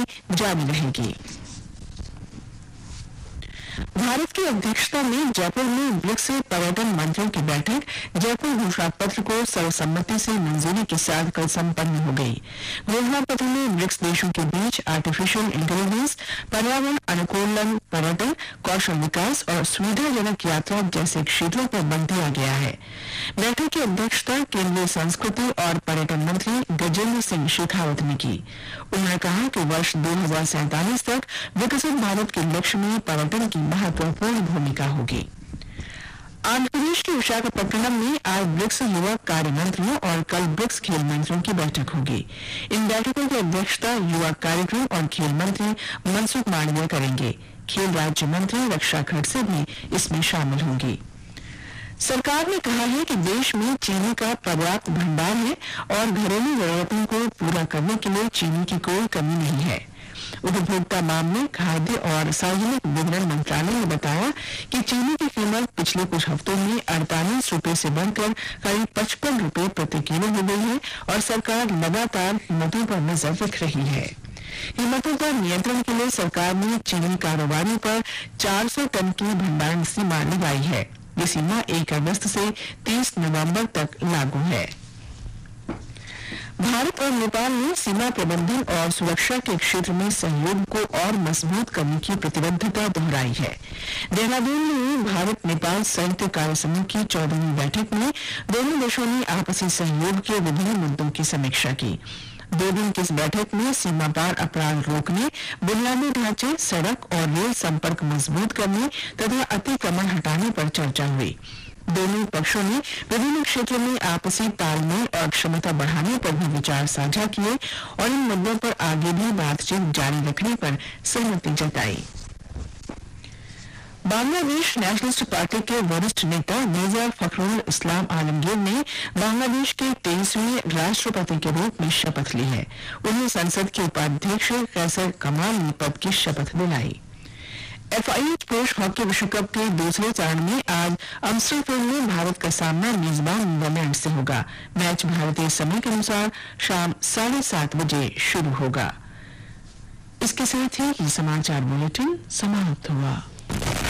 जारी रहेगी। भारत की अध्यक्षता में जयपुर में ब्रिक्स पर्यटन मंत्रियों की बैठक जयपुर घोषणा पत्र को सर्वसम्मति से मंजूरी के साथ कल संपन्न हो गई। घोषणा पत्र में ब्रिक्स देशों के बीच आर्टिफिशियल इंटेलिजेंस, पर्यावरण अनुकूलन, पर्यटन, कौशल विकास और सुविधाजनक यात्रा जैसे क्षेत्रों पर बल दिया गया है। बैठक की अध्यक्षता केंद्रीय संस्कृति और पर्यटन मंत्री गजेंद्र सिंह शेखावत ने की। उन्होंने कहा कि वर्ष 2047 तक विकसित भारत के लक्ष्य में पर्यटन की महत्वपूर्ण भूमिका होगी। आंध्र प्रदेश के विशाखापट्टनम में आज ब्रिक्स युवा कार्य मंत्रियों और कल ब्रिक्स खेल मंत्रियों की बैठक होगी। इन बैठकों की अध्यक्षता युवा कार्यक्रम और खेल मंत्री मनसुख मांडविया करेंगे। खेल राज्य मंत्री रक्षा खड़से भी इसमें शामिल होंगी। सरकार ने कहा है कि देश में चीनी का पर्याप्त भंडार है और घरेलू जरूरतों को पूरा करने के लिए चीनी की कोई कमी नहीं है। उपभोक्ता मामले, खाद्य और सार्वजनिक वितरण मंत्रालय ने बताया कि चीनी की कीमत पिछले कुछ हफ्तों में 48 रुपए से बढ़कर करीब 55 रुपए प्रति किलो हो गई है और सरकार लगातार कीमतों पर नजर रख रही है। कीमतों पर नियंत्रण के लिए सरकार ने चीनी कारोबारियों पर 400 टन की भंडारण सीमा लगाई है। ये सीमा 1 अगस्त से 30 नवंबर तक लागू है। भारत और नेपाल ने सीमा प्रबंधन और सुरक्षा के क्षेत्र में सहयोग को और मजबूत करने की प्रतिबद्धता दोहराई है। देहरादून में भारत नेपाल संयुक्त कार्य समूह की 14वीं बैठक में दोनों देशों ने आपसी सहयोग के विभिन्न मुद्दों की समीक्षा की। 2 दिन की इस बैठक में सीमा पार अपराध रोकने, बुनियादी ढांचे, सड़क और रेल संपर्क मजबूत करने तथा अतिक्रमण हटाने पर चर्चा हुई। दोनों पक्षों ने विभिन्न क्षेत्रों में आपसी तालमेल और क्षमता बढ़ाने पर भी विचार साझा किए और इन मुद्दों पर आगे भी बातचीत जारी रखने पर सहमति जताई। बांग्लादेश नेशनलिस्ट पार्टी के वरिष्ठ नेता मिर्जा फखरुल इस्लाम आलमगीर ने बांग्लादेश के 23वें राष्ट्रपति के रूप में शपथ ली है। उन्हें संसद के उपाध्यक्ष कैसर कमाल ने पद की शपथ दिलाई। FIH पुरुष हॉकी विश्व कप के दूसरे चरण में आज अम्स्टरडैम में भारत का सामना मेजबान नीदरलैंड से होगा। मैच भारतीय समय के अनुसार शाम 7:30 बजे शुरू होगा। इसके साथ ही ये समाचार बुलेटिन समाप्त हुआ।